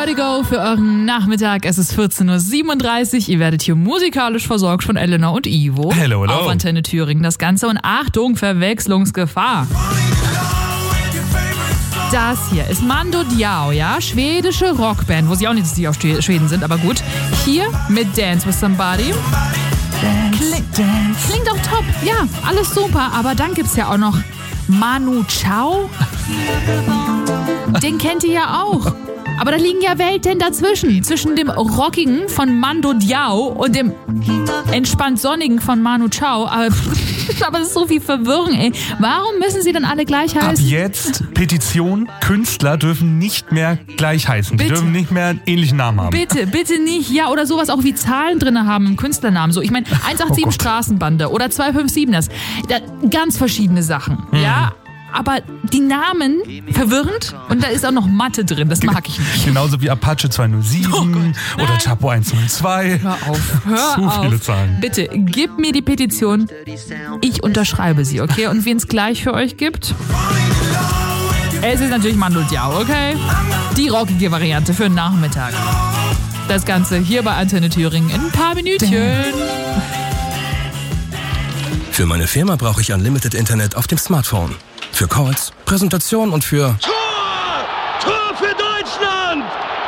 Vertigo für euren Nachmittag. Es ist 14.37 Uhr. Ihr werdet hier musikalisch versorgt von Elena und Ivo. Hello, hello. Auf Antenne Thüringen das Ganze. Und Achtung, Verwechslungsgefahr. Das hier ist Mando Diao, ja? Schwedische Rockband, wo sie auch nicht, dass die aus Schweden sind, aber gut. Hier mit Dance with Somebody. Klingt doch top. Ja, alles super. Aber dann gibt's ja auch noch Manu Chao. Den kennt ihr ja auch. Aber da liegen ja Welten dazwischen. Zwischen dem Rockigen von Mando Diao und dem entspannt Sonnigen von Manu Chao. Aber das ist so viel Verwirrung, ey. Warum müssen sie dann alle gleich heißen? Ab jetzt, Petition, Künstler dürfen nicht mehr gleich heißen. Bitte. Die dürfen nicht mehr einen ähnlichen Namen haben. Bitte nicht. Ja, oder sowas auch wie Zahlen drin haben im Künstlernamen. So, ich meine, 187 Straßenbande oder 257 das. Ganz verschiedene Sachen, ja. Aber die Namen verwirrend und da ist auch noch Mathe drin, das mag ich nicht. Genauso wie Apache 207 oder Chapo 102. Hör auf. Zu viele Zahlen. Bitte, gib mir die Petition, ich unterschreibe sie, okay? Und wen es gleich für euch gibt? Es ist natürlich Mando Diao, okay? Die rockige Variante für den Nachmittag. Das Ganze hier bei Antenne Thüringen in ein paar Minütchen. Für meine Firma brauche ich Unlimited Internet auf dem Smartphone. Für Calls, Präsentationen und für... Tor für Deutschland!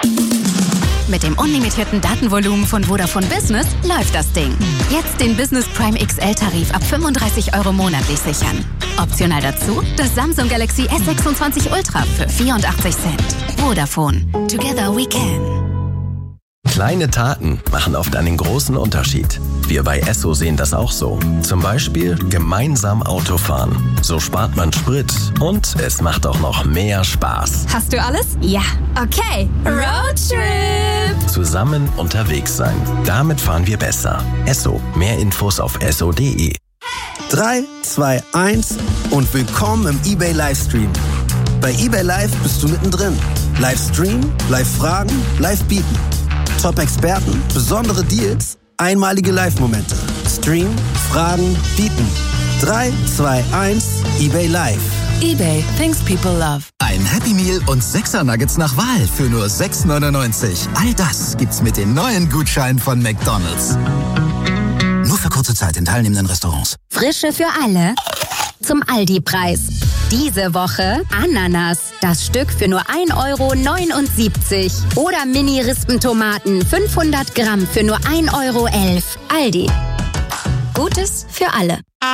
Mit dem unlimitierten Datenvolumen von Vodafone Business läuft das Ding. Jetzt den Business Prime XL-Tarif ab 35 € monatlich sichern. Optional dazu das Samsung Galaxy S26 Ultra für 84 Cent. Vodafone. Together we can. Kleine Taten machen oft einen großen Unterschied. Wir bei Esso sehen das auch so. Zum Beispiel gemeinsam Autofahren. So spart man Sprit und es macht auch noch mehr Spaß. Hast du alles? Ja. Okay. Roadtrip! Zusammen unterwegs sein. Damit fahren wir besser. Esso. Mehr Infos auf esso.de. 3, 2, 1 und willkommen im eBay Livestream. Bei eBay Live bist du mittendrin. Livestream, Live-Fragen, Live-Bieten. Top-Experten, besondere Deals, einmalige Live-Momente. Stream, Fragen, Bieten. 3, 2, 1, eBay Live. eBay, things people love. Ein Happy Meal und 6er Nuggets nach Wahl für nur 6,99. All das gibt's mit den neuen Gutscheinen von McDonald's. Nur für kurze Zeit in teilnehmenden Restaurants. Frische für alle zum Aldi-Preis. Diese Woche Ananas. Das Stück für nur 1,79 €. Oder Mini-Rispentomaten 500 Gramm für nur 1,11 €. Aldi. Gutes für alle.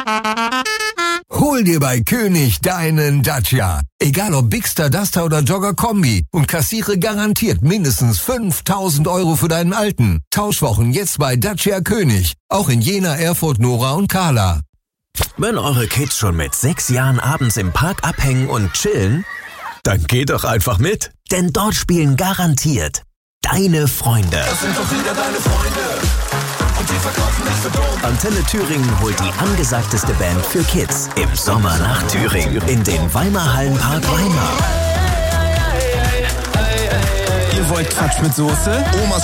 Hol dir bei König deinen Dacia. Egal ob Bigster, Duster oder Jogger Kombi. Und kassiere garantiert mindestens 5.000 € für deinen alten. Tauschwochen jetzt bei Dacia König. Auch in Jena, Erfurt, Nora und Kahla. Wenn eure Kids schon mit 6 Jahren abends im Park abhängen und chillen, dann geh doch einfach mit. Denn dort spielen garantiert deine Freunde. Das sind doch wieder deine Freunde. Und die verkaufen nicht für dumm. Antenne Thüringen holt die angesagteste Band für Kids im Sommer nach Thüringen in den Weimar Hallenpark Weimar. Ihr wollt Quatsch mit Soße? Omas